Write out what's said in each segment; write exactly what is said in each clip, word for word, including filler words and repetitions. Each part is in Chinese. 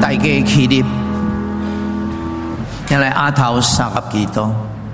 大家起立，听来阿头三合基督。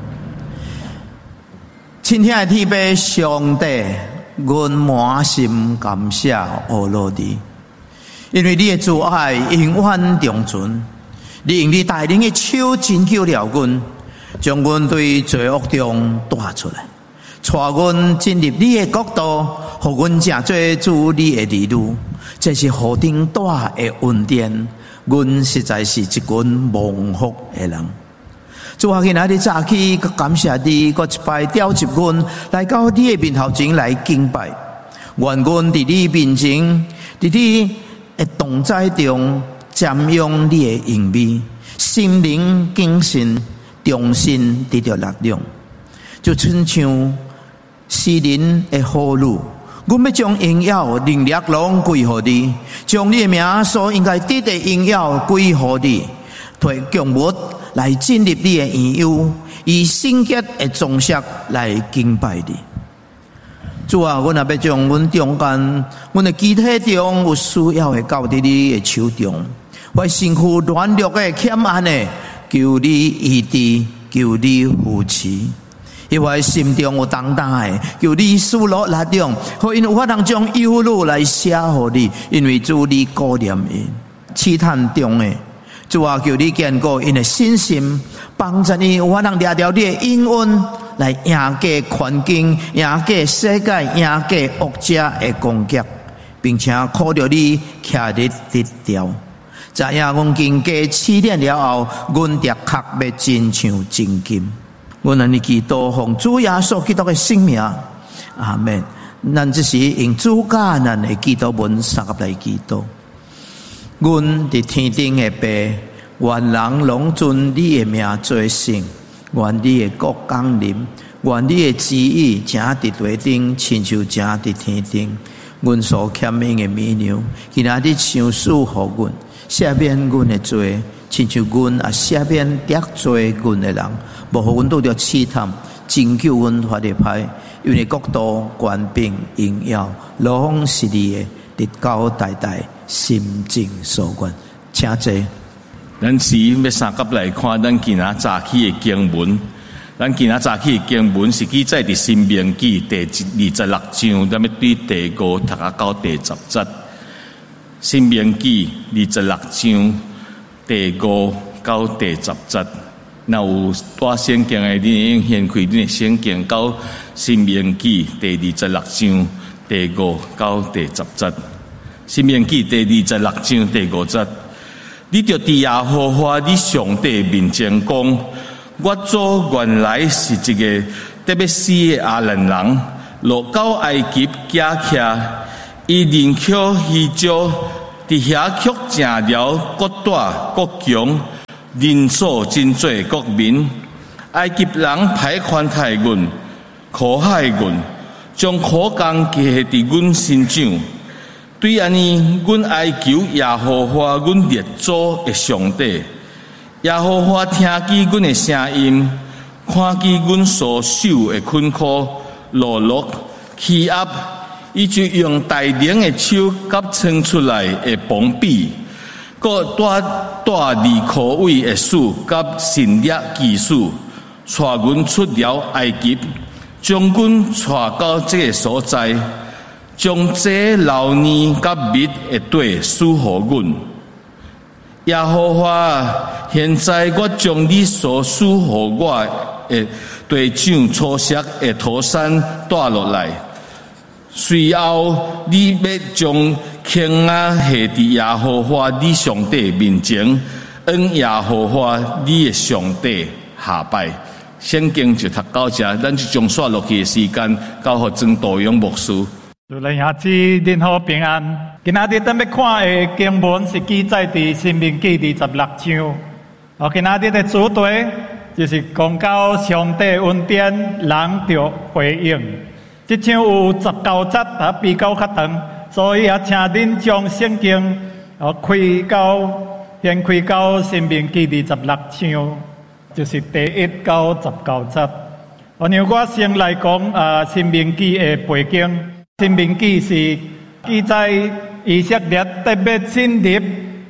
亲爱的天父上帝，阮满心感谢阿罗尼，因为你的慈爱永远长存，你用你带领的手拯救了阮，将阮对罪恶中带出来，带阮进入你的国度，互阮正做主你的儿女。这是何等大的恩典！阮实在是一群蒙福的人。主啊，今仔日早起，感谢你，搁一摆召集阮来到你的面头前来敬拜。愿阮伫你面前，伫你的同在中瞻仰你的荣美，心灵更新，重新得到力量。就亲像诗人的好女。阮要将荣耀、能力拢归乎你，将你的名所应该得的荣耀归乎你，推供物来进入你的院幽，以圣洁的装饰来敬拜你。主啊，阮也要将阮中间、阮的肢体中有需要的交伫你的手中，我身躯软弱的、欠安的，求你医治，求你扶持。因为心中有重担的，求你赐落力量，互因有法通将忧虑来写互你，因为主你顾念因。试探中的主啊，求你坚固因的信心，帮助因有法通抓到你的应允，来赢过环境，赢过世界，赢过恶者的攻击，并且靠着你徛伫得掉。知影阮经过试炼了后，阮的确要真像真金。阮安尼祈祷，奉主耶稣基督的圣名，阿们。咱这是用主教咱的祈祷文三合来祈祷。阮伫天顶的爸，愿人拢尊你的名做圣，愿你的国降临，愿你的旨意正伫地顶，亲像正伫天顶。阮所欠用的米粮，今仔日赏赐互阮，赦免阮的罪，亲像阮也赦免得罪阮的人。无互阮拄着试探，拯救阮发的歹，因为国度、权柄、荣耀，拢是你的，直到代代，心正所愿。请坐。 咱是要三甲来看，咱今仔早起的经文。咱今仔早起的经文是记载伫《申命记》第二十六章，咱要对第五读啊到第十节。《申命记》二十六章第五到第十节。那有带圣经的，你应掀开你的圣经到《申命记》第二十六章第五到第十节。《申命记》第二十六章第五节，你着伫耶和华你上帝面前讲：我祖原来是一个特别死的亚兰人，落到埃及假徛，伊人口稀少，伫遐却成了国大国强。人数真多国民，埃及人歹款待阮，苦害阮，将苦工加伫阮身上。对安尼，阮哀求耶和华阮列祖的上帝，耶和华听见阮的声音，看见阮所受的困苦、劳碌、欺压，伊就用大能的手甲撑出来的膀臂。各带带离可畏的事，甲神力技术，带阮出了埃及，将阮带到这个所在，将这老年甲蜜的地赐予阮。耶和华，现在我将你所赐予我的地上初熟的土产带落来，随后你要将庆啊，下伫耶和华你上帝面前，恩耶和华你的上帝下拜。圣经就读到这，咱就将刷落去的时间交互曾道勇牧师。 主来下子恁好平安。今仔日咱要看的经文是记载伫《申命记》二十六章。哦，今仔日的主题就是讲到上帝恩典，人着回应。即章有十九节，啊比较较长。所以也请恁将圣经哦开到先开到申命记二十六章，就是第一到十九节。哦，让我先来讲啊申命记的背景。申命记是记载以色列特别进入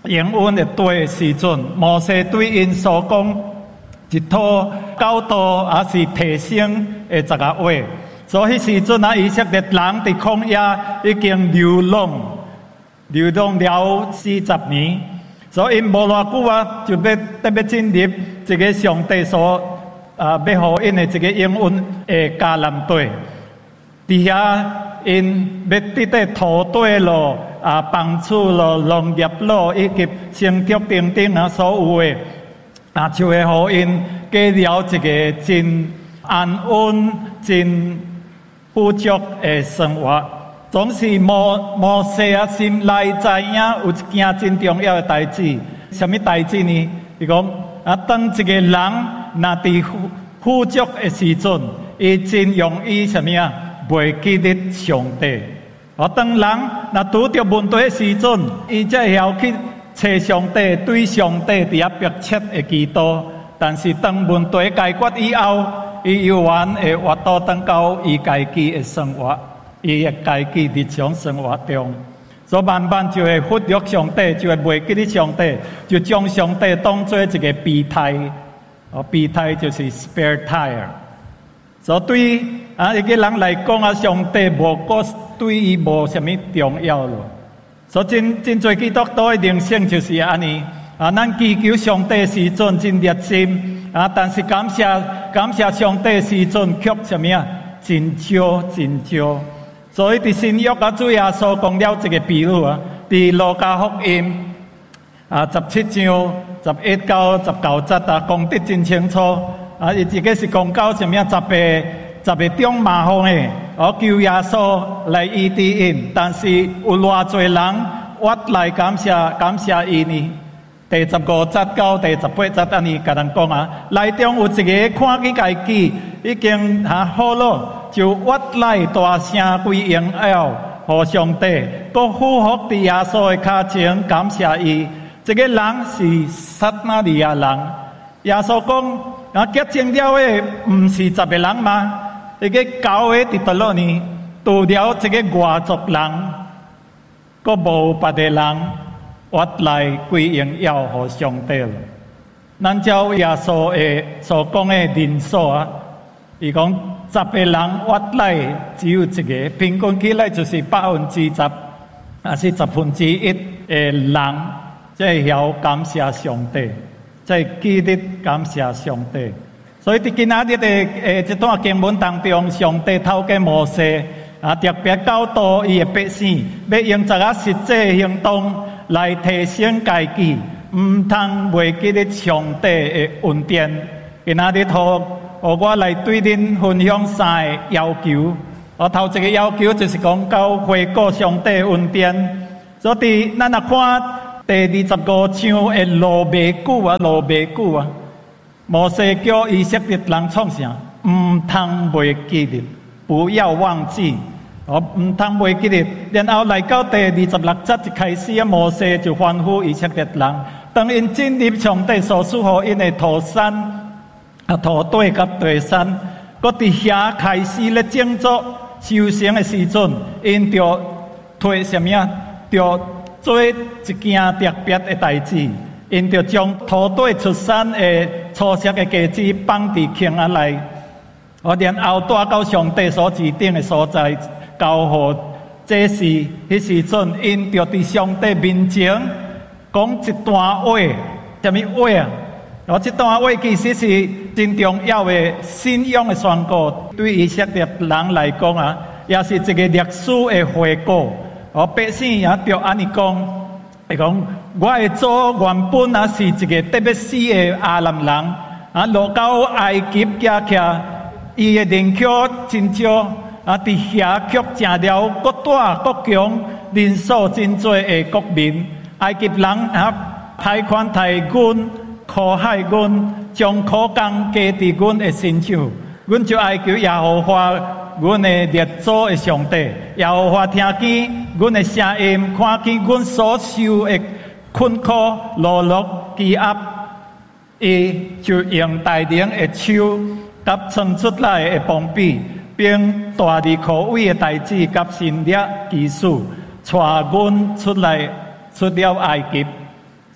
永温会对的时阵，摩西对因所讲一套教导也是提升的十个话。所以时阵啊，以色列人伫曠野已经流浪，流浪了四十年。所以因无偌久啊，就要特别进入这个上帝所啊要互因的这个应允的迦南地。伫遐因要得到土地咯、啊房厝咯、农业咯，以及生活等等啊所有的啊，就会互因过了一个真安稳、真富足的生活。总是摩摩西啊，心内知影有一件真重要的代志。什么代志呢？伊讲啊，当一个人若伫富富足的时阵，伊真容易什么啊？袂记得上帝。啊，当人若拄着问题的时阵，伊才会去找上帝，对上帝伫遐迫切的祈祷。但是当问题解决以后，伊又原会活倒转到伊家己的生活。伊嘅家己日常生活中，所以慢慢就会忽略上帝，就会袂记得上帝，就将上帝当作一个备胎。哦，备胎就是 spare tire。所以对啊一个人来讲啊，上帝无过对伊无什么重要咯。所以真真侪基督徒的人生就是安尼啊，咱祈求上帝的时阵真热心啊，但是感谢感谢上帝的时阵却什么啊，真少真少。所以伫新约啊，主耶稣讲了一个比喻啊，伫路加福音啊十七章十一到十九节啊，讲得真清楚啊。伊这个是讲到什么啊？十个十个中麻风的，哦求耶稣来医治因，但是有偌侪人我来感谢感谢伊呢？第十五节到第十八节安尼甲人讲啊，内中有一个看见家己已经哈好了。就屈来大声归荣耀给上帝，佮俯伏伫耶稣的脚前感谢伊。这个人是撒玛利亚人。耶稣讲啊，洁净了的唔是十个人吗？这个九个伫倒落呢？除了这个外族人，佮无别的人屈来归荣耀给上帝了。咱照耶稣的所讲的人数啊，伊讲。十个人屈来只有一个，平均起来就是百分之十，啊是十分之一的人，在晓感谢上帝，在记得感谢上帝。所以伫今仔日的诶这段经文当中，上帝透过摩西啊特别教导伊的百姓，要用一个实际行动来提升家己，唔通袂记得上帝的恩典。今仔日好。我我来对恁分享三个要求。我头一个要求就是讲到回顾上帝恩典。所以咱若看第二十五章的路未久啊，路未久啊，摩西叫以色列人创啥？唔通袂记得，不要忘记。哦，唔通袂记得。然后来到第二十六节一开始啊，摩西就吩咐以色列人，当因进入上帝所赐予因的土山。啊，土地甲地山，佮伫遐开始咧种作修行的时阵，因着推什么啊？着做一件特别的代志，因着将土地出产的初熟的果子放伫坑仔内，哦，然后带到上帝所指定的所在，交互这是迄时阵，因着伫上帝面前讲一段话，什么话啊？哦，这段话其实是真重要的信仰的宣告，对以色列人来讲啊，也是一个历史的回顾。哦，百姓也着安尼讲，会讲我的祖原本啊是一个特别死的亚兰人，啊落到埃及行徛，伊的人口真少，啊伫遐却成了国大国强、人数真多的国民。埃及人啊贷款贷阮。苦害阮，将苦工加伫阮的身上，阮就哀求耶和华，阮的列祖的上帝。耶和华听见阮的声音，看见阮所受的困苦、劳碌、饥压，伊就用大能的手，甲创出来的膀臂，并大而可畏的代志，甲神力奇事，带阮出来出了埃及。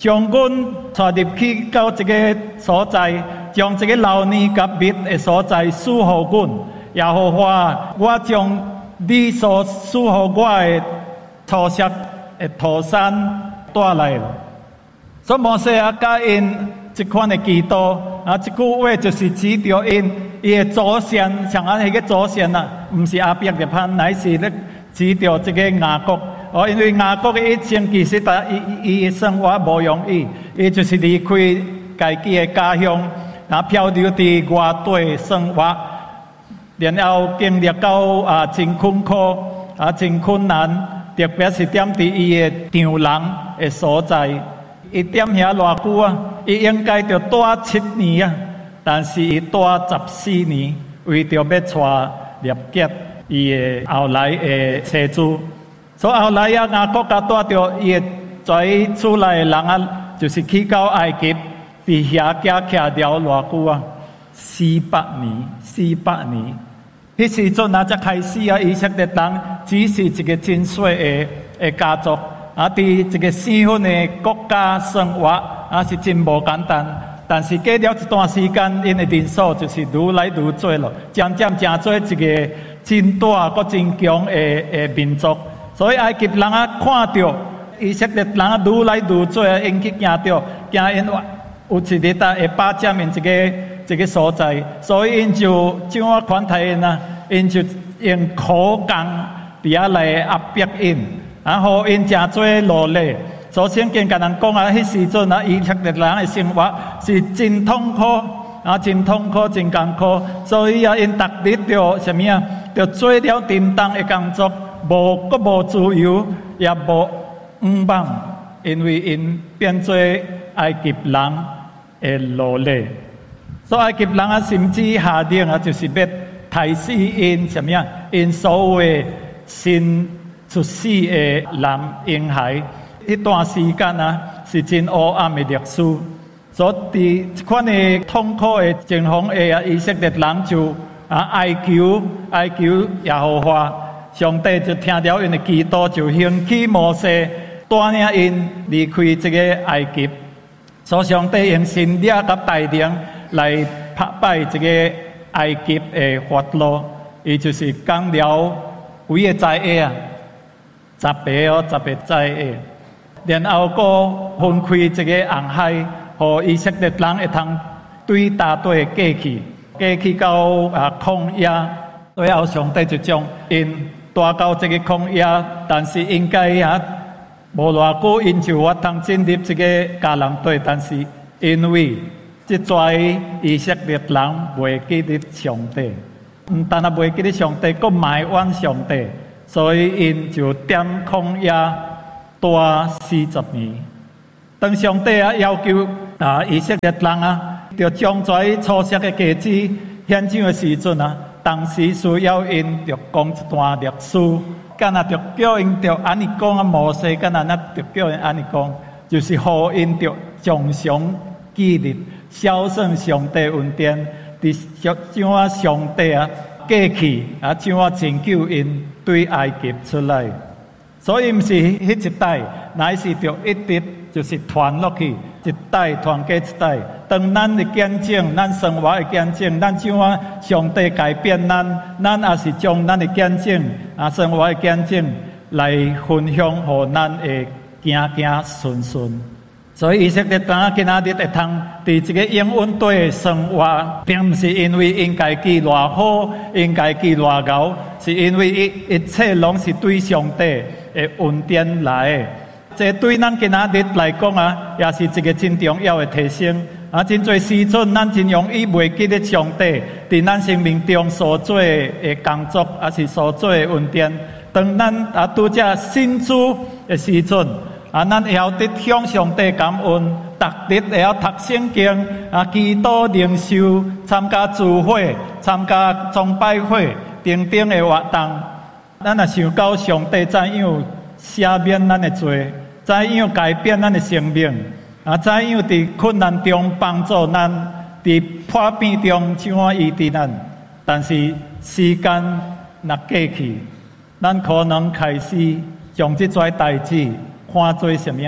将阮带入去到一个所在，将这个老年甲密的所在赐予阮。耶和华，我将你所赐予我的初识的土产带来了。所以摩西啊，甲因这款的祈祷啊，这句话就是指着因伊的祖先，像啊迄个祖先啊，唔是阿伯的潘，乃是咧指着这个雅各。哦，因为雅各的一生其实他伊伊的生活无容易，伊就是离开家己的家乡，啊漂流伫外地生活。然后经历到啊真困苦啊真困难，特别是踮伫伊的丈人的所在，伊踮遐偌久啊？伊应该着待七年啊，但是伊待十四年，为着要带列结伊的后来的妻子。所以后来啊，雅各甲带着伊的在厝内的人啊，就是去到埃及，伫遐行徛了偌久啊？四百年，四百年。迄时阵啊，才开始啊，以色列人只是一个真小的的家族啊，伫一个新婚的国家生活啊，是真无简单。但是过了一段时间，因的人数就是愈来愈多了，渐渐成做一个真大、搁真强的的民族。所以埃及人啊，看到以色列人啊，愈来愈多，因去惊到，惊因有一日啊会霸占因一个。这个所在，所以因就怎啊款待因啊？因就用苦工伫遐来压迫因，然后因真做劳累。所以圣经甲人讲啊，迄时阵啊，以色列人的生活是真痛苦啊，真痛苦，真艰苦。所以啊，因逐日着什么啊？着做了沉重的工作，无阁无自由，也无远望，因为因变做埃及人的奴隶。所以埃及人啊，甚至下令啊，就是要杀死因什么样？因所有新出世的男婴孩。一段时间啊，是真黑暗的历史。所以这款的痛苦的情况下啊，以色列人就啊哀求哀求耶和华，上帝就听了因的祈祷，就兴起摩西带领因离开这个埃及。所以上帝用神力甲带领。来拍败这个埃及的法老，伊就是讲了几个灾厄啊，十个哦，十个灾厄，然后个分开这个红海，互以色列人会通对大队过去，过去到啊旷野，最后上帝就将因带到这个旷野，但是应该啊无偌久，因就我通进入这个迦南地，但是因为即跩以色列人袂记得上帝，唔但係袂記得上帝，佫埋怨上帝，所以因就踮曠野待四十年。當上帝啊要求啊以色列人啊，就將跩初識嘅佳子獻上嘅時陣啊，當時需要因就講一段歷史，敢若就叫因就安尼講啊，摩西敢若就叫因安尼講，就是互因就常常記念。孝順上帝恩典，伫怎啊上帝啊過去啊怎啊拯救因對埃及出來，所以毋是迄一代，乃是着一直就是傳落去，一代傳過一代。當咱的見證，咱生活的見證，咱怎啊上帝改變咱，咱也是將咱的見證啊生活的見證來分享，互咱會行行順順。所以以色列人今仔日會通伫一個永穩地生活，並唔是因為因家己偌好，因家己偌牛，是因為一一切攏是對上帝的恩典來的。這對咱今仔日來講啊，也是一個真重要的提醒。啊，真侪時陣，咱真容易袂記得上帝佇咱生命中所做的工作，也是所做的恩典。當咱啊拄只信主的時陣。啊，咱會曉得向上帝感恩，逐日會曉讀聖經，啊，祈禱靈修，參加聚會，參加崇拜會，等等的活動。咱也想到上帝怎樣赦免咱的罪，怎樣改變咱的生命，啊，怎樣佇困難中幫助咱，佇破病中怎樣醫治咱。但是時間若過去，咱可能開始將這樁代志看做什麼？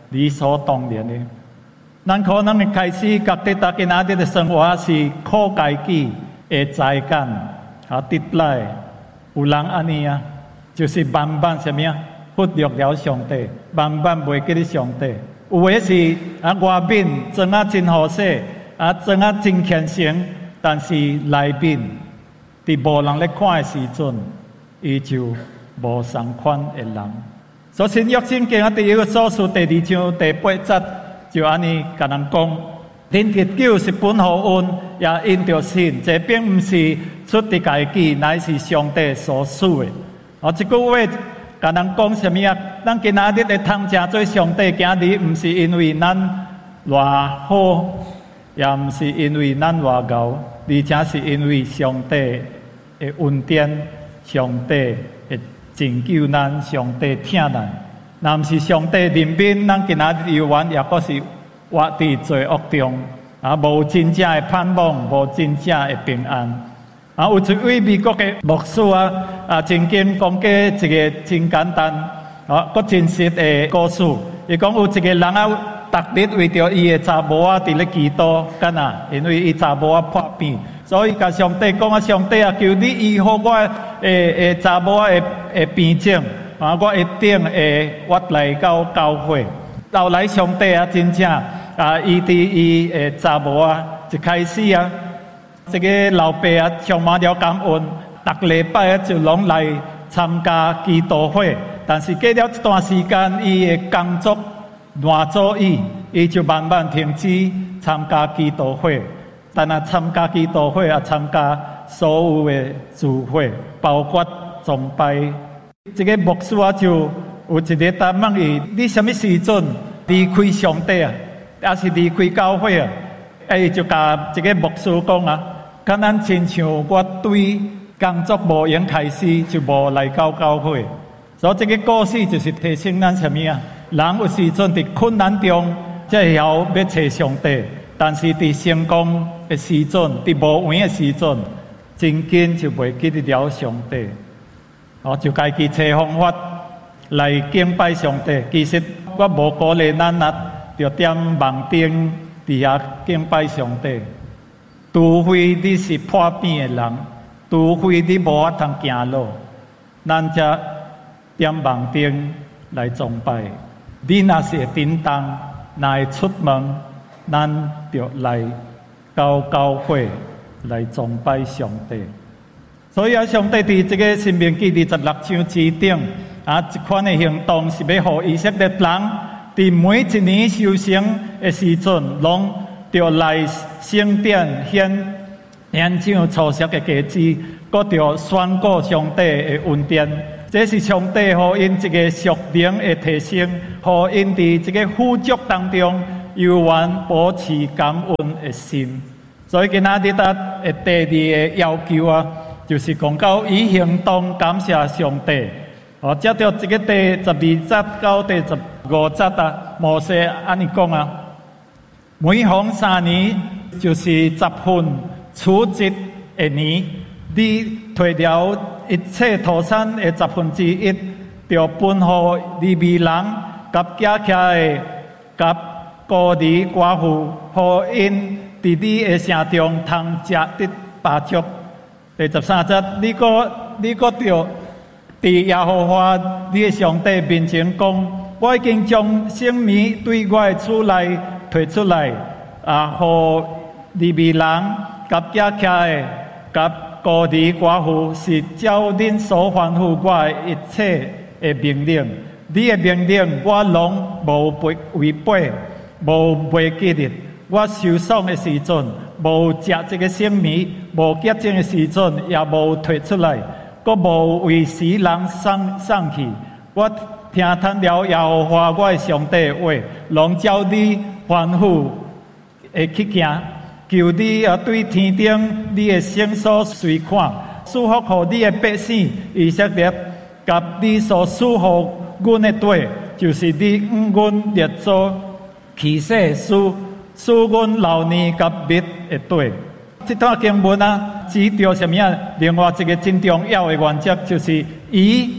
理所当然的。咱可能会开始觉得大家那啲的生活是靠家己的才干啊得来，有人安尼啊，就是慢慢什么啊，忽略了上帝，慢慢袂记得上帝。有的是啊外面装啊真好势，啊装啊真虔诚，但是内面伫无人咧看的时阵，伊就无相款的人。所以新约圣经啊第一个所述第二章第八节就安尼甲人讲：恁日久是本乎恩，也因着信，这并不是出自家己，乃是上帝所赐的。哦，这句话甲人讲什么啊？咱今仔日会通正做上帝囝儿，唔是因为咱偌好，也唔是因为咱偌敖，而且是因为上帝的恩典，上帝会拯救咱，上帝疼咱。若毋是上帝怜悯，咱今仔日犹原也阁是活伫罪恶中，啊，无真正的盼望，无真正的平安。啊，有一位美国的牧师啊，啊，曾经讲过一个真简单，啊，阁真实的故事。伊讲有一个人啊，逐日为着伊的查某啊，伫咧祈祷，干呐？因为伊查某啊破病，所以甲上帝讲啊，上帝啊，求你医好我诶诶查某啊诶诶病症。啊！我一定会我来到教会，后来上帝啊，真正啊，伊伫伊诶查某啊，一开始啊，这个老爸啊，充满了感恩，逐礼拜啊就拢来参加祈祷会。但是过了一段时间，伊诶工作乱做伊，伊就慢慢停止参加祈祷会。但啊，参加祈祷会啊，参加所有诶聚会，包括崇拜。这个牧师啊，就有一日他问伊：你什么时阵离开上帝啊？还是离开教会啊？哎，就甲这个牧师讲啊，敢咱亲像我对工作无闲开始，就无来到教会。所以这个故事就是提醒咱什么啊？人有时阵伫困难中，才会晓要找上帝；但是伫成功的时阵，伫无闲的时阵，真紧就袂记得了上帝。哦，就家己找方法来敬拜上帝。其实我无鼓励咱啊，着踮网顶伫遐敬拜上帝。除非你是破病的人，除非你无法通行路，咱才踮网顶来崇拜。你若是会叮当，若会出门，咱着来到教会来崇拜上帝。所以啊，上帝伫这个申命记二十六章之顶啊，一款的行动是要互以色列人伫每一年修行的时阵，拢着来圣殿献献上初熟的果子，搁着宣告上帝的恩典。这是上帝互因一个属灵的提升，互因伫这个富足当中，犹原保持感恩的心。所以今仔日啊，第二个要求啊。就是讲到以行动感谢上帝，哦，接着这个第十二节到第十五节啊，摩西安尼讲啊，每逢三年就是十分初一的年，你退了一切土产的十分之一，就分予利未人、甲寄客的、甲孤儿寡妇，互因伫你的城中通食得饱足。第十三节，你个你个着伫耶和华你的上帝面前讲，我已经将生命对我的厝内推出来，啊，互利未人、甲寄客的、甲孤儿寡妇，是照恁所吩咐我的一切的命令。你的命令我拢无违背，无袂记得。我受伤的时阵，无食这个生米，无洁净的时阵，也无退出来，阁无为死人送送去。我听谈了耶和华我的上帝的话，拢照你吩咐会去行，求你啊对天顶你的圣所垂看，祝福互你的百姓以色列，甲你所赐予阮的地，就是你向阮列祖起誓赐。赐阮老年甲灭的地，这段经文啊，指着什么样？另外一个真重要的原则，就是以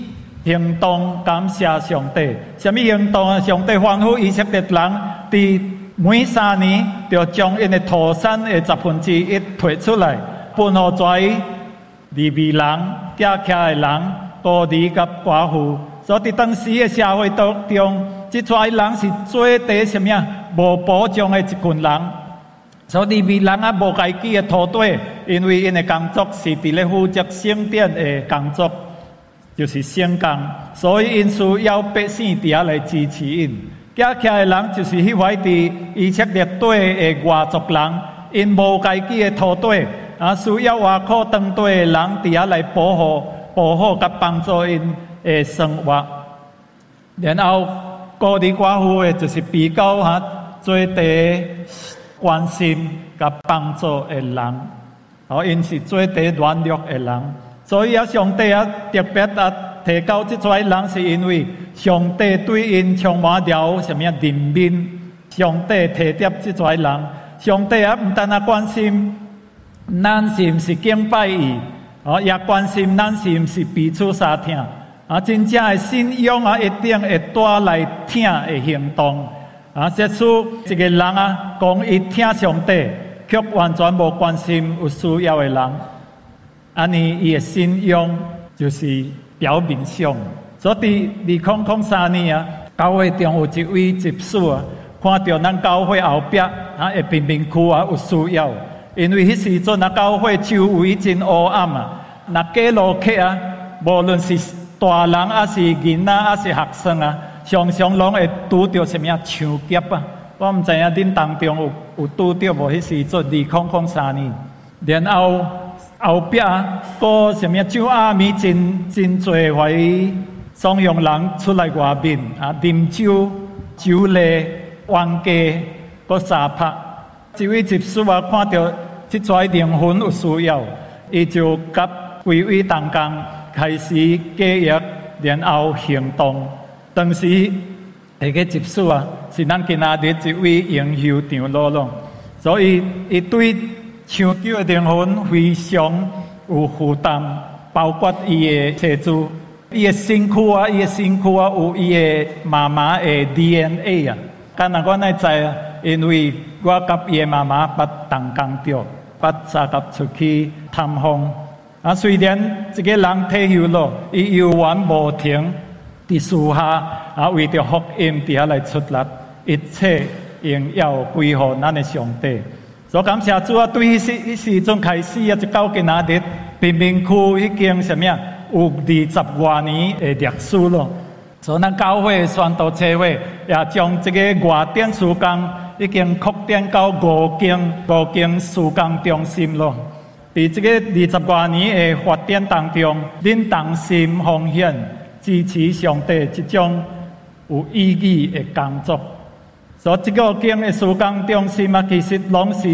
行动感谢上帝。什么行动啊？上帝吩咐以色列人，伫每三年就将因的土产的十分之一退出来，分予跩利未人、寄客的人、孤儿甲寡妇。所以伫当时的社会当中，这跩人是最低什么无保障的一群人。所以利未人啊，无家己的土地，因为因的工作是伫咧负责圣殿的工作，就是圣工，所以因需要百姓伫遐来支持因。寄客的人就是迄块伫以色列地的外族人，因无家己的土地，啊，需要外口当地的人伫遐来保护、保护甲帮助因的生活。然后孤儿寡妇的，就是比较哈最低关心甲帮助的人，好，因是最低软弱的人，所以啊，上帝啊特别啊提高这撮人，是因为上帝对因充满了什么怜悯。上帝提点这撮人，上帝啊唔单啊关心咱是唔是敬拜伊，哦，也关心咱是唔是彼此相听。啊，真正的信仰啊，一定会带来听的行动。啊，即使一个人啊，讲伊听上帝，却完全无关心有需要的人，安尼伊的信仰就是表面上。所以伫二零零三年啊，教会中有一位执事啊，看到咱教会后壁啊，会贫民区啊有需要，因为迄时阵啊，教会周围真黑暗啊，那过路客啊，无论是大人还是囡仔还是学生啊，常常拢会拄到什么抢劫啊！我唔知影恁当中有有拄到无？迄时阵二零零三年，然后后壁个什么酒暗暝真真侪怀怂恿人出来外面啊，啉酒、酒类、冤家、个沙拍。一位执事啊，看到这撮灵魂有需要，伊就甲规位同工。开始计划，然后行动。当时那个执事啊，是咱今仔日一位营修长老咯，所以伊对抢救的灵魂非常有负担，包括伊的妻子、伊的身躯啊、伊的身躯啊有伊的妈妈的 D N A 啊。敢若我哪知啊？因为我甲伊的妈妈捌同工着，捌三甲出去探访。啊，虽然这个人退休了，伊游玩无停，伫树下啊，为着福音伫遐来出力，一切荣耀归乎咱的上帝。所以感谢主啊！对迄时迄时阵开始啊，就到今仔日，贫民区已经什么呀？有二十多年的历史咯。所以咱教会宣道车会也将这个外展事工已经扩展到五间五间事工中心咯。在这个二十多年的发展当中，恁同心奉献支持上帝这种有意义的工作。所以这个间的事工中心啊，其实拢是